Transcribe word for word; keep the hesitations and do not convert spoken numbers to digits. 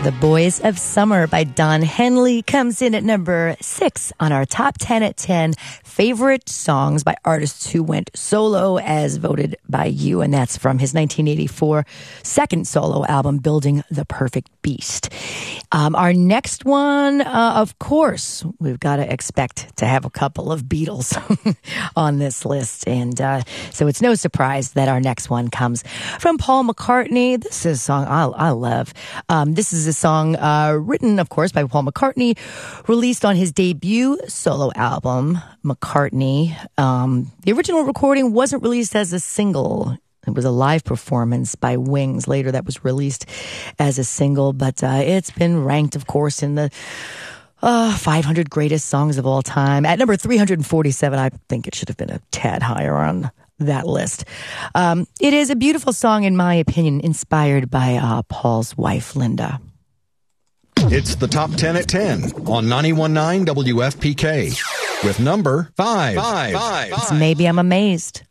The Boys of Summer by Don Henley comes in at number six on our top ten at ten favorite songs by artists who went solo as voted by you. And that's from his nineteen eighty-four second solo album, Building the Perfect Beast. Um, our next one, uh, of course, we've got to expect to have a couple of Beatles on this list. And uh, so it's no surprise that our next one comes from Paul McCartney. This is a song I, I love. Um, this is a song uh, written, of course, by Paul McCartney, released on his debut solo album, McCartney. Um, the original recording wasn't released as a single. It was a live performance by Wings. Later, that was released as a single, but uh, it's been ranked, of course, in the uh, five hundred greatest songs of all time. At number three hundred forty-seven, I think it should have been a tad higher on that list. Um, it is a beautiful song, in my opinion, inspired by uh, Paul's wife, Linda. It's the Top ten at ten on ninety-one point nine W F P K with number five. five. five. It's Maybe I'm Amazed.